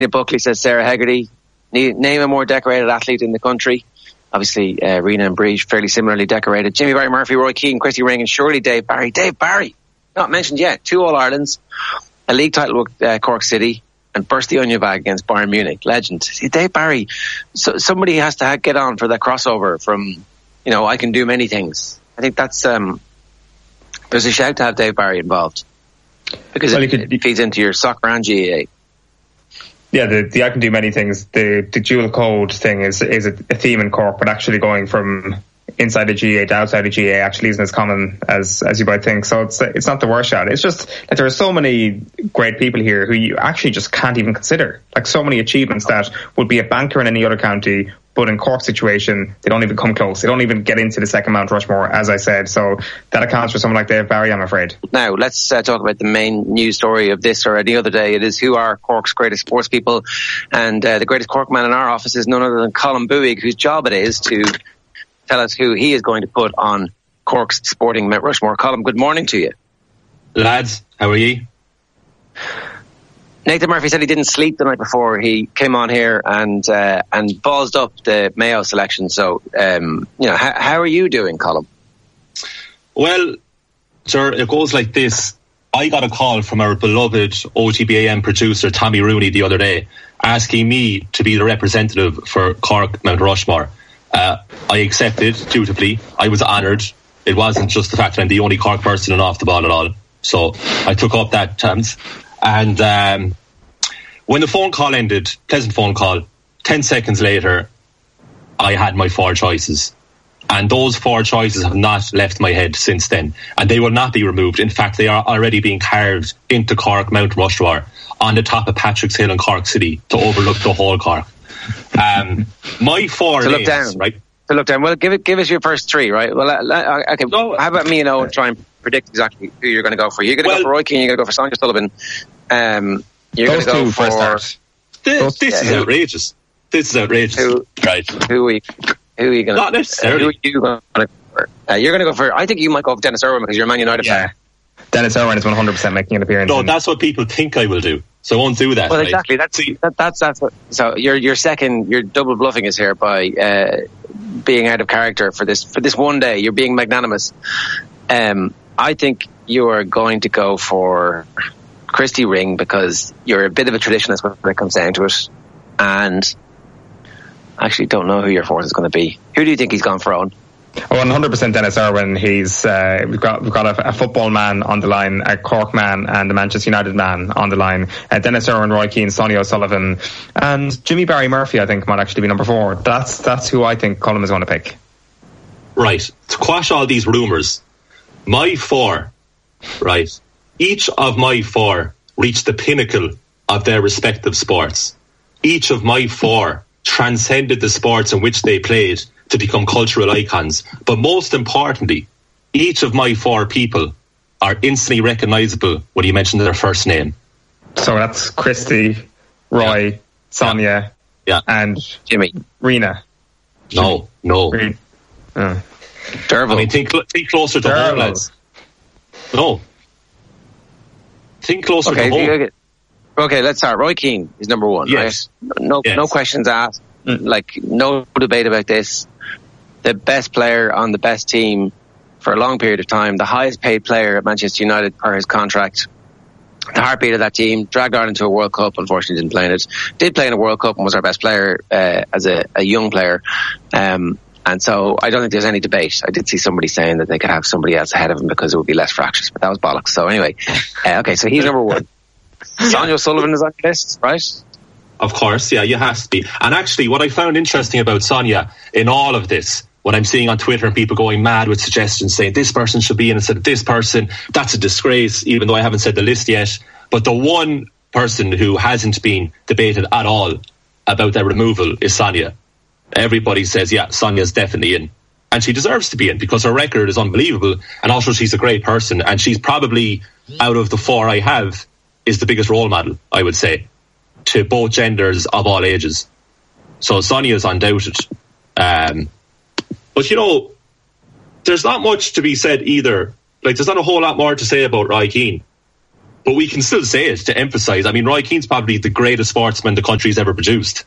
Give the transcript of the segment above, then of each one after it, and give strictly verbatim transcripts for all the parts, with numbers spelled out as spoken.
Buckley says Sarah Hegarty. Name a more decorated athlete in the country. Obviously, uh, Rena and Bree fairly similarly decorated. Jimmy Barry Murphy, Roy Keane, Christy Ring, and surely Dave Barry. Dave Barry, not mentioned yet. Two All-Irelands, a league title with uh, Cork City, and burst the onion bag against Bayern Munich. Legend. See, Dave Barry, so, somebody has to ha- get on for that crossover from, you know, I can do many things. I think that's, um, there's a shout to have Dave Barry involved. Because well, it, could, it feeds into your soccer and G A A. Yeah, the, the I can do many things. The the dual code thing is is a, a theme in Cork, but actually going from inside the G A A to outside the G A A actually isn't as common as as you might think. So it's it's not the worst shot. It's just that there are so many great people here who you actually just can't even consider. Like so many achievements that would be a banker in any other county, but in Cork's situation, they don't even come close. They don't even get into the second Mount Rushmore, as I said. So that accounts for someone like Dave Barry, I'm afraid. Now, let's uh, talk about the main news story of this or any other day. It is who are Cork's greatest sports people. And uh, the greatest Cork man in our office is none other than Colm Buig, whose job it is to tell us who he is going to put on Cork's sporting Mount Rushmore. Colm, good morning to you. Lads, how are you? Nathan Murphy said he didn't sleep the night before he came on here and uh, and ballsed up the Mayo selection. So, um, you know, how, how are you doing, Colm? Well, sir, it goes like this. I got a call from our beloved O T B A M producer, Tommy Rooney, the other day, asking me to be the representative for Cork Mount Rushmore. Uh, I accepted dutifully. I was honoured. It wasn't just the fact that I'm the only Cork person and off the ball at all. So I took up that chance. And um, when the phone call ended, pleasant phone call, ten seconds later, I had my four choices. And those four choices have not left my head since then. And they will not be removed. In fact, they are already being carved into Cork Mount Rushmore on the top of Patrick's Hill in Cork City to overlook the whole Cork. Um, my four to names, look down, right? To look down. Well, give it. Give us your first three, right? Well, uh, okay. No, how about me and Owen try and predict exactly who you're going to go for? You're going to well, go for Roy Keane. You're going to go for Sonia Sullivan. Um, you're going to go for. This, this yeah, is who, outrageous. This is outrageous. Who, right? Who are you? Who are you going to? Not necessarily. Uh, who are you going to go for? Uh, you're going to go for. I think you might go for Dennis Irwin because you're a Man United yeah. fan. Dennis Irwin is one hundred percent making an appearance. No, that's what people think I will do. So I won't do that. Well, right? exactly. That's that, that's that's what. So your your second, your double bluffing is here by uh, being out of character for this for this one day. You're being magnanimous. Um, I think you are going to go for Christy Ring because you're a bit of a traditionalist when it comes down to it, and I actually don't know who your fourth is going to be. Who do you think he's gone for, Owen? Oh, one hundred percent Dennis Irwin. He's uh, we've got we've got a, a football man on the line, a Cork man, and a Manchester United man on the line. Uh, Dennis Irwin, Roy Keane, Sonia O'Sullivan, and Jimmy Barry Murphy. I think might actually be number four. That's that's who I think Colm is going to pick. Right, to quash all these rumours, my four, right, each of my four reached the pinnacle of their respective sports. Each of my four transcended the sports in which they played to become cultural icons. But most importantly, each of my four people are instantly recognisable when you mention their first name. So that's Christy, Roy, yeah. Sonia, yeah. and Jimmy. Rena. No, no. Re- uh. I mean, think, think closer to Derville. home, lads. No. Think closer okay, to home. Okay, let's start. Roy Keane is number one, yes. right? No, yes. no questions asked. Like, no debate about this. The best player on the best team for a long period of time, the highest paid player at Manchester United per his contract, the heartbeat of that team, dragged Ireland to a World Cup, unfortunately didn't play in it, did play in a World Cup and was our best player uh, as a, a young player. Um, and so I don't think there's any debate. I did see somebody saying that they could have somebody else ahead of him because it would be less fractious, but that was bollocks. So anyway, uh, okay, so he's number one. Sonia O'Sullivan is on your list, right? Of course, yeah, you have to be. And actually, what I found interesting about Sonia in all of this, what I'm seeing on Twitter and people going mad with suggestions saying this person should be in instead of this person, that's a disgrace, even though I haven't said the list yet. But the one person who hasn't been debated at all about their removal is Sonia. Everybody says, yeah, Sonia's definitely in. And she deserves to be in because her record is unbelievable. And also she's a great person. And she's probably, out of the four I have, is the biggest role model, I would say, to both genders of all ages. So Sonia's undoubted. Um, but, you know, there's not much to be said either. Like, there's not a whole lot more to say about Roy Keane. but we can still say it to emphasise. I mean, Roy Keane's probably the greatest sportsman the country's ever produced.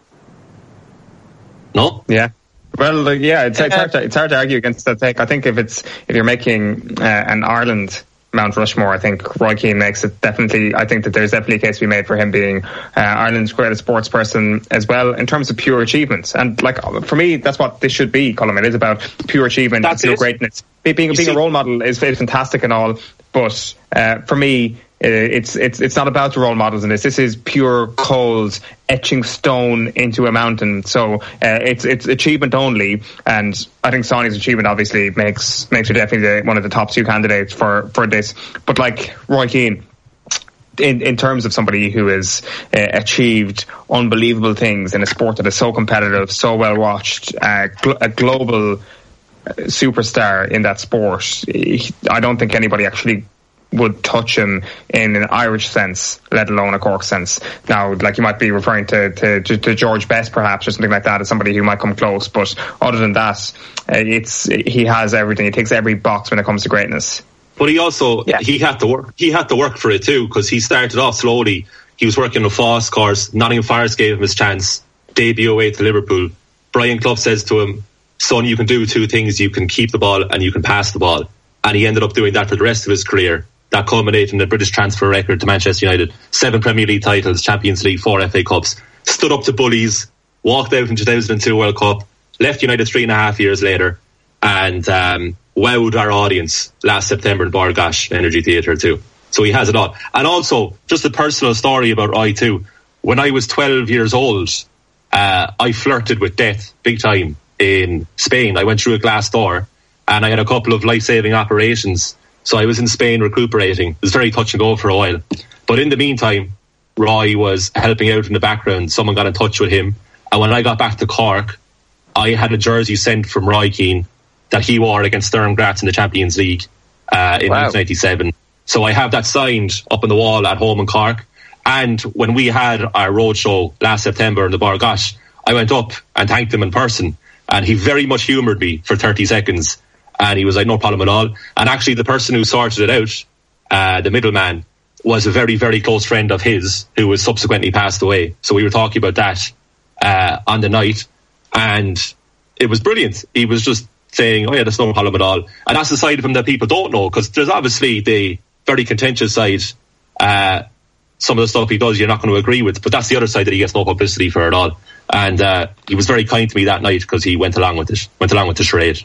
No? Yeah. Well, uh, yeah, it's, it's, hard to, it's hard to argue against that take. I think if it's if you're making uh, an Ireland Mount Rushmore, I think Roy Keane makes it definitely. I think that there's definitely a case to be made for him being uh, Ireland's greatest sports person as well in terms of pure achievements. And like for me, that's what this should be, Colm. It is about pure achievement, that's pure it. greatness. Being, being see, a role model is, is fantastic and all, but uh, for me, It's it's it's not about the role models in this. This is pure cold etching stone into a mountain. So uh, it's it's achievement only, and I think Sonny's achievement obviously makes makes her definitely the, one of the top two candidates for, for this. But like Roy Keane, in in terms of somebody who has uh, achieved unbelievable things in a sport that is so competitive, so well watched, uh, gl- a global superstar in that sport, I don't think anybody actually would touch him in an Irish sense, let alone a Cork sense. Now, like you might be referring to, to, to George Best perhaps, or something like that, as somebody who might come close, but other than that, uh, it's he has everything. He ticks every box when it comes to greatness. But he also, yeah. he had to work, he had to work for it too, because he started off slowly. He was working with Foss, of course. Nottingham Forest gave him his chance. Debut away to Liverpool. Brian Clough says to him, son, you can do two things. You can keep the ball and you can pass the ball. And he ended up doing that for the rest of his career. That culminated in the British transfer record to Manchester United. Seven Premier League titles, Champions League, four F A Cups. Stood up to bullies, walked out in two thousand two World Cup, left United three and a half years later, and um, wowed our audience last September in Bargosh Energy Theatre too. So he has it all. And also, just a personal story about Roy too. When I was twelve years old, uh, I flirted with death big time in Spain. I went through a glass door and I had a couple of life-saving operations. So I was in Spain recuperating. It was very touch and go for a while. But in the meantime, Roy was helping out in the background. Someone got in touch with him. And when I got back to Cork, I had a jersey sent from Roy Keane that he wore against Sturm Graz in the Champions League uh, in wow. nineteen ninety-seven. So I have that signed up on the wall at home in Cork. And when we had our roadshow last September in the Bargosh, I went up and thanked him in person. And he very much humoured me for thirty seconds. And he was like, no problem at all. And actually the person who sorted it out, uh, the middleman, was a very, very close friend of his who was subsequently passed away. So we were talking about that uh, on the night. And it was brilliant. He was just saying, oh yeah, there's no problem at all. And that's the side of him that people don't know, because there's obviously the very contentious side. Uh, some of the stuff he does you're not going to agree with, but that's the other side that he gets no publicity for at all. And uh, he was very kind to me that night because he went along with it, went along with the charade.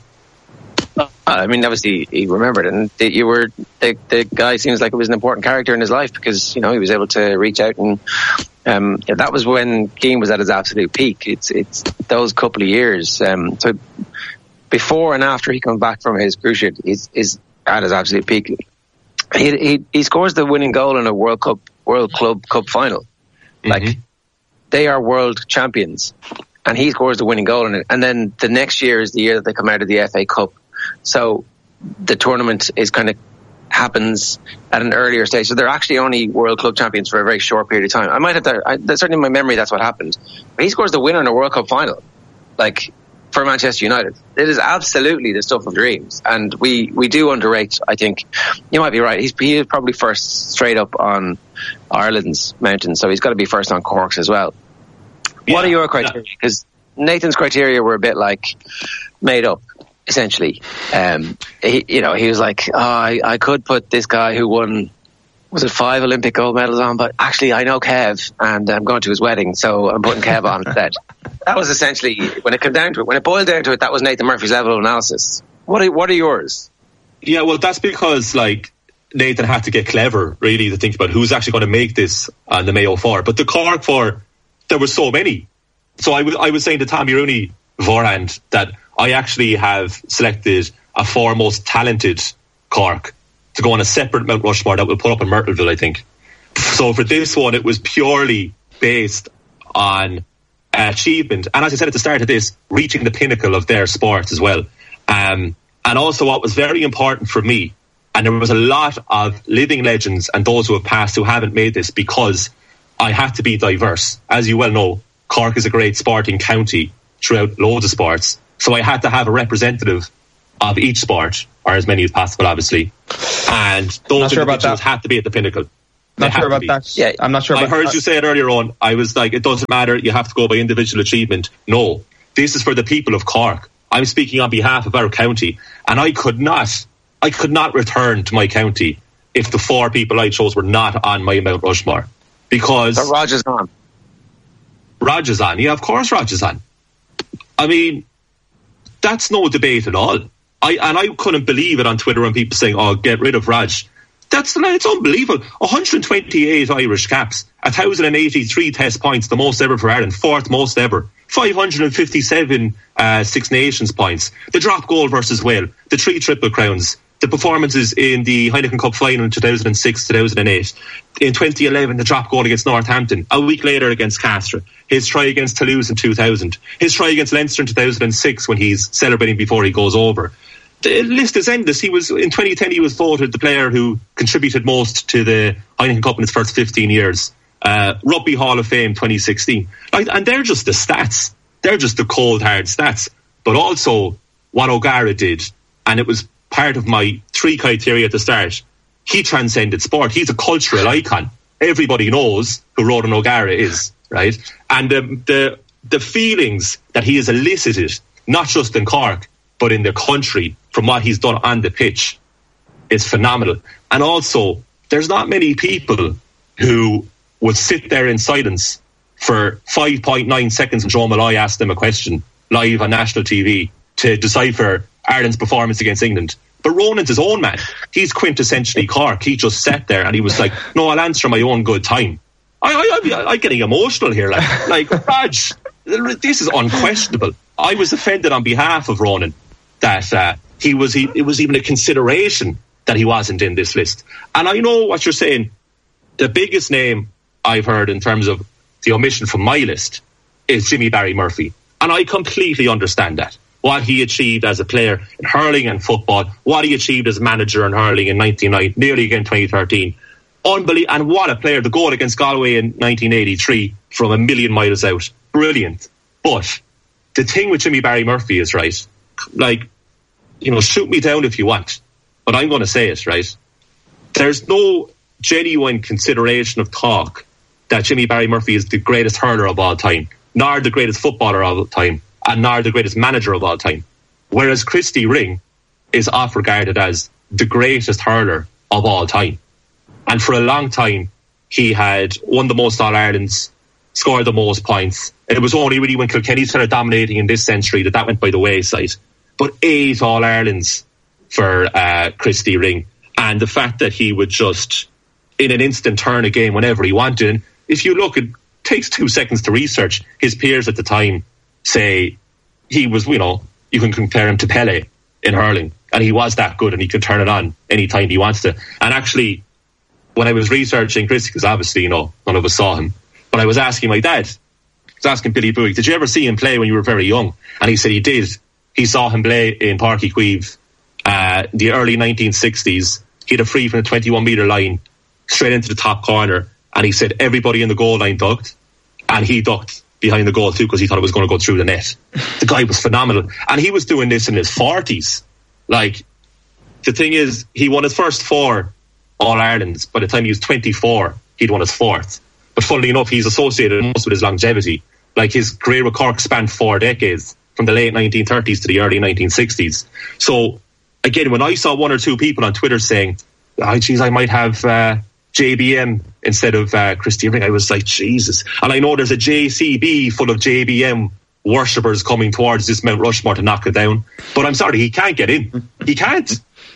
I mean, obviously he remembered it, and the, you were the, the guy seems like it was an important character in his life because you know he was able to reach out, and um, yeah, that was when Keane was at his absolute peak. It's it's those couple of years. Um, so before and after he comes back from his cruciate, he's, he's at his absolute peak. He, he he scores the winning goal in a World Cup World Club Cup final. Mm-hmm. Like they are world champions, and he scores the winning goal in it. And then the next year is the year that they come out of the F A Cup. So the tournament is kind of happens at an earlier stage. So they're actually only World Club champions for a very short period of time. I might have to, I, that's certainly in my memory that's what happened. But he scores the winner in a World Cup final, like for Manchester United. It is absolutely the stuff of dreams. And we, we do underrate, I think. You might be right. He's, he is probably first straight up on Ireland's mountain. So he's got to be first on Cork's as well. Yeah. What are your criteria? Because Nathan's criteria were a bit like made up. Essentially, um, he, you know, he was like, oh, I, I could put this guy who won, was it five Olympic gold medals on, but actually I know Kev and I'm going to his wedding, so I'm putting Kev on instead. That was essentially, when it came down to it, when it boiled down to it, that was Nathan Murphy's level of analysis. What are, what are yours? Yeah, well, that's because, like, Nathan had to get clever, really, to think about who's actually going to make this on the Mayo four. But the Cork four, there were so many. So I was, I was saying to Tommy Rooney beforehand that I actually have selected a four most talented Cork to go on a separate Mount Rushmore that we'll put up in Myrtleville, I think. So for this one, it was purely based on achievement. And as I said at the start of this, reaching the pinnacle of their sport as well. Um, and also what was very important for me, and there was a lot of living legends and those who have passed who haven't made this, because I had to be diverse. As you well know, Cork is a great sporting county throughout loads of sports. So I had to have a representative of each sport, or as many as possible, obviously. And those sure individuals have to be at the pinnacle. Not sure about that. Yeah, I'm not sure about I heard that. you say it earlier on. I was like, it doesn't matter. You have to go by individual achievement. No, this is for the people of Cork. I'm speaking on behalf of our county, and I could not, I could not return to my county if the four people I chose were not on my Mount Rushmore. Because but Rog is on. Rog is on. Yeah, of course Rog is on. I mean, that's no debate at all. I and I couldn't believe it on Twitter when people saying, "Oh, get rid of Rog." That's it's unbelievable. one hundred twenty-eight Irish caps, one thousand eighty-three test points, the most ever for Ireland, fourth most ever. five hundred fifty-seven uh, Six Nations points. The drop goal versus Wales, the three Triple Crowns, the performances in the Heineken Cup final in two thousand six, two thousand eight. In twenty eleven, the drop goal against Northampton. A week later against Castres. His try against Toulouse in two thousand. His try against Leinster in two thousand six when he's celebrating before he goes over. The list is endless. He was in twenty ten. He was voted the player who contributed most to the Heineken Cup in his first fifteen years. Uh, Rugby Hall of Fame twenty sixteen. Like, and they're just the stats. They're just the cold hard stats. But also what O'Gara did, and it was part of my three criteria at the start. He transcended sport. He's a cultural icon. Everybody knows who Ronan O'Gara is, right? And the the the feelings that he has elicited, not just in Cork, but in the country, from what he's done on the pitch, is phenomenal. And also, there's not many people who would sit there in silence for five point nine seconds when Joe Malloy asked them a question live on national T V to decipher Ireland's performance against England. But Ronan's his own man. He's quintessentially Cork. He just sat there and he was like, no, I'll answer my own good time. I, I, I, I'm getting emotional here. Like, like Raj, this is unquestionable. I was offended on behalf of Ronan that uh, he was. He, it was even a consideration that he wasn't in this list. And I know what you're saying. The biggest name I've heard in terms of the omission from my list is Jimmy Barry Murphy. And I completely understand that. What he achieved as a player in hurling and football, what he achieved as manager in hurling in nineteen ninety, nearly again twenty thirteen. Unbelievable. And what a player. The goal against Galway in nineteen eighty-three from a million miles out. Brilliant. But the thing with Jimmy Barry Murphy is, right, like, you know, shoot me down if you want, but I'm going to say it, right? There's no genuine consideration of talk that Jimmy Barry Murphy is the greatest hurler of all time, nor the greatest footballer of all time, and nor the greatest manager of all time. Whereas Christy Ring is oft regarded as the greatest hurler of all time. And for a long time, he had won the most All-Irelands, scored the most points. And it was only really when Kilkenny started dominating in this century that that went by the wayside. But eight All-Irelands for uh, Christy Ring. And the fact that he would just, in an instant, turn a game whenever he wanted. And if you look, it takes two seconds to research. His peers at the time say he was, you know, you can compare him to Pele in hurling. And he was that good and he could turn it on anytime he wants to. And actually, when I was researching Christy, because obviously, you know, none of us saw him, but I was asking my dad, I was asking Billy Bowie, did you ever see him play when you were very young? And he said he did. He saw him play in Páirc Uí Chaoimh, uh, the early nineteen sixties. He had a free from the twenty-one metre line, straight into the top corner. And he said everybody in the goal line ducked. And he ducked behind the goal too because he thought it was going to go through the net. The guy was phenomenal. And he was doing this in his forties. Like, the thing is, he won his first four All-Irelands. By the time he was twenty-four, he'd won his fourth. But funnily enough, he's associated most with his longevity. Like, his career with Cork spanned four decades, from the late nineteen thirties to the early nineteen sixties. So, again, when I saw one or two people on Twitter saying, oh, geez, I might have uh, J B M instead of uh, Christy Ring, I was like, Jesus. And I know there's a J C B full of J B M worshippers coming towards this Mount Rushmore to knock it down. But I'm sorry, he can't get in. He can't.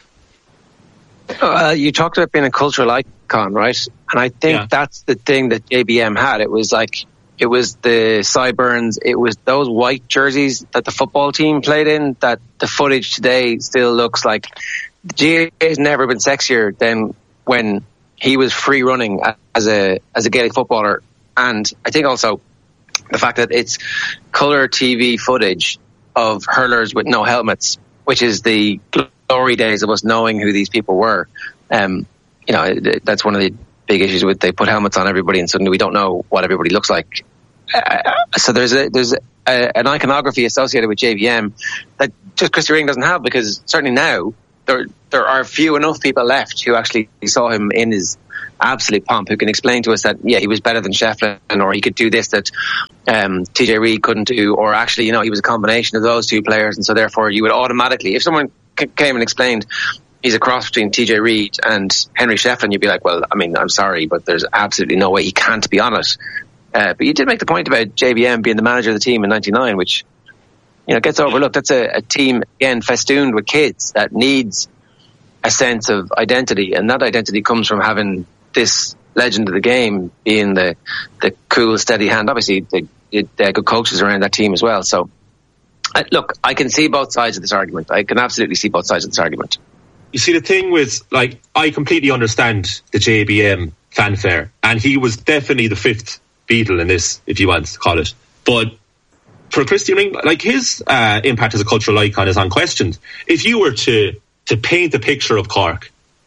Uh, you talked about being a cultural icon, right? And I think yeah. that's the thing that J B M had. It was like, it was the sideburns, it was those white jerseys that the football team played in, that the footage today still looks like. G A has never been sexier than when he was free running as a as a Gaelic footballer. And I think also the fact that it's colour T V footage of hurlers with no helmets, which is the glory days of us knowing who these people were. Um, you know, that's one of the big issues with they put helmets on everybody and suddenly we don't know what everybody looks like. Uh, so there's a, there's a, an iconography associated with J V M that just Christy Ring doesn't have, because certainly now there there are few enough people left who actually saw him in his absolute pomp, who can explain to us that, yeah, he was better than Shefflin, or he could do this that um, T J Reid couldn't do, or actually, you know, he was a combination of those two players, and so therefore you would automatically, if someone c- came and explained he's a cross between T J Reid and Henry Shefflin, you'd be like, well, I mean, I'm sorry, but there's absolutely no way he can't be on it. Uh, but you did make the point about J V M being the manager of the team in ninety-nine, which, you know, gets overlooked. That's a, a team, again, festooned with kids that needs a sense of identity, and that identity comes from having this legend of the game being the the cool, steady hand. Obviously, the, the good coaches around that team as well. So, uh, look, I can see both sides of this argument. I can absolutely see both sides of this argument. You see, the thing with, like, I completely understand the J B M fanfare, and he was definitely the fifth Beatle in this, if you want to call it. But for Christy Ring, like, his uh, impact as a cultural icon is unquestioned. If you were to to paint a picture of Cork,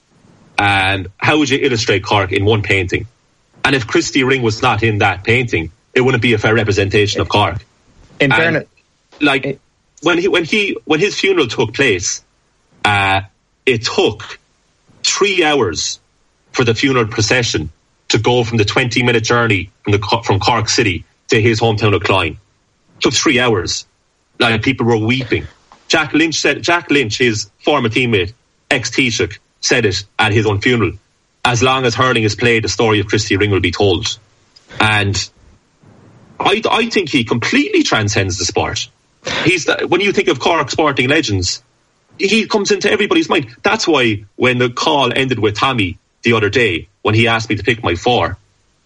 and how would you illustrate Cork in one painting? And if Christy Ring was not in that painting, it wouldn't be a fair representation of Cork. In fairness, like it, when he when he when his funeral took place, uh, it took three hours for the funeral procession to go from the twenty minute journey from the from Cork City to his hometown of Clyne. It took three hours. Like, people were weeping. Jack Lynch said. Jack Lynch, his former teammate, ex-Taoiseach, said it at his own funeral. As long as hurling is played, the story of Christy Ring will be told. And I, I think he completely transcends the sport. He's the, when you think of Cork sporting legends, he comes into everybody's mind. That's why when the call ended with Tommy the other day, when he asked me to pick my four,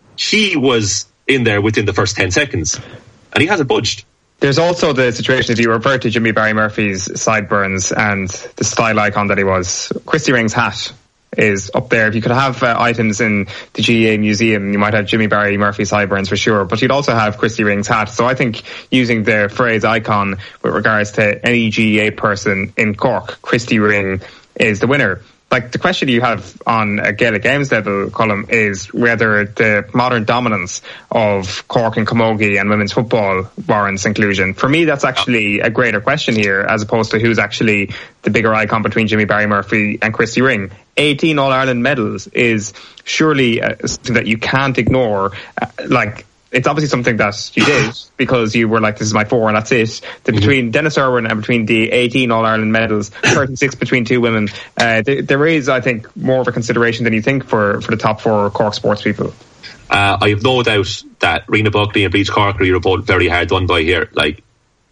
he was in there within the first ten seconds, and he hasn't budged. There's also the situation, if you refer to Jimmy Barry Murphy's sideburns and the style icon that he was, Christy Ring's hat is up there. If you could have uh, items in the G A A museum, you might have Jimmy Barry Murphy sideburns for sure, but you'd also have Christy Ring's hat. So I think using the phrase icon with regards to any G A A person in Cork, Christy Ring is the winner. Like, the question you have on a Gaelic Games level column is whether the modern dominance of Cork and Camogie and women's football warrants inclusion. For me, that's actually a greater question here, as opposed to who's actually the bigger icon between Jimmy Barry Murphy and Christy Ring. eighteen All-Ireland medals is surely uh, something that you can't ignore. Uh, like, it's obviously something that you did because you were like, this is my four and that's it. The, mm-hmm. Between Dennis Irwin and between the eighteen All-Ireland medals, thirty-six between two women, uh, th- there is, I think, more of a consideration than you think for, for the top four Cork sports people. Uh, I have no doubt that Rena Buckley and Breach Corkery are both very hard done by here. Like,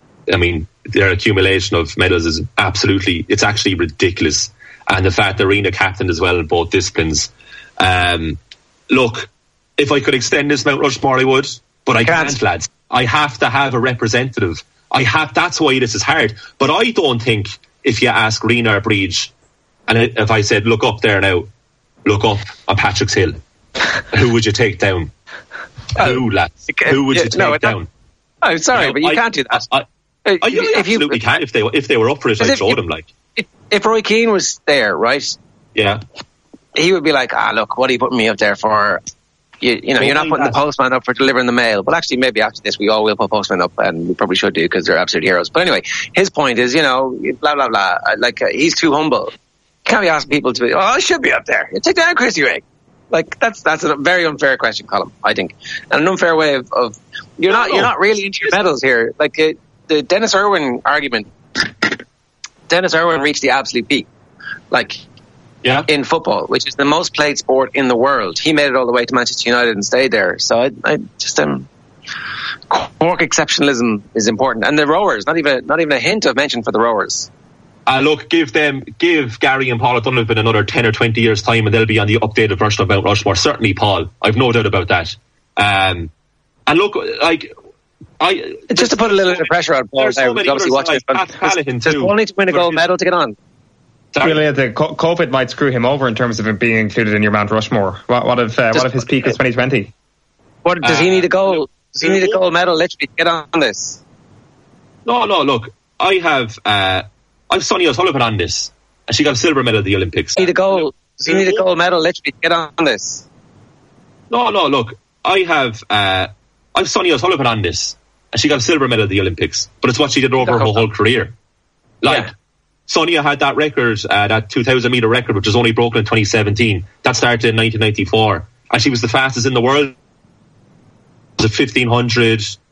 I mean, their accumulation of medals is absolutely, it's actually ridiculous. And the fact that Rena captained as well in both disciplines. Um, look, if I could extend this Mount Rushmore, I would, but I can't, can't, lads. I have to have a representative. I have. That's why this is hard. But I don't think if you ask Rena or Breach, and if I said, look up there now, look up on Patrick's Hill, who would you take down? Oh, who, lads? Who would yeah, you take no, down? Oh, sorry, now, but you I, can't do that. I, I, I, you absolutely you, can. If they if they were up for it, I'd show them. Like, if, if Roy Keane was there, right? Yeah, he would be like, ah, look, what are you putting me up there for? You, you know, you're not putting the postman up for delivering the mail. But actually, maybe after this, we all will put postmen up, and we probably should do because they're absolute heroes. But anyway, his point is, you know, blah, blah, blah. Like, uh, he's too humble. You can't be asking people to be, oh, I should be up there. You take down Christy Ring. Like, that's that's a very unfair question, Colin, I think. And an unfair way of, of you're not you're not really into your medals here. Like, uh, the Dennis Irwin argument, Dennis Irwin reached the absolute peak. Like, Yeah. in football, which is the most played sport in the world. He made it all the way to Manchester United and stayed there. So I, I just um, Cork exceptionalism is important, and the rowers, not even not even a hint of mention for the rowers. Uh, look, give them, give Gary and Paul O'Donovan another ten or twenty years time, and they'll be on the updated version of Mount Rushmore. Certainly, Paul. I've no doubt about that. Um, and look, like. I, just to put a little bit of pressure on Paul, so there, obviously watching it. Does Paul need to win a gold medal to get on? Really, the COVID might screw him over in terms of him being included in your Mount Rushmore. What, what if uh, what if his peak was twenty twenty? What does uh, he need a gold? Does he need a gold medal literally to get on this? No, no. Look, I have uh, I've Sonia O'Sullivan on this, and she got a silver medal at the Olympics. Does he need a gold? Does he need a gold medal literally to get on this? No, no. Look, I have uh, I've Sonia O'Sullivan on this, and she got a silver medal at the Olympics. But it's what she did over her whole career. Like, yeah. Sonia had that record, uh, that two thousand metre record, which was only broken in twenty seventeen. That started in nineteen ninety-four. And she was the fastest in the world. It was a fifteen hundred,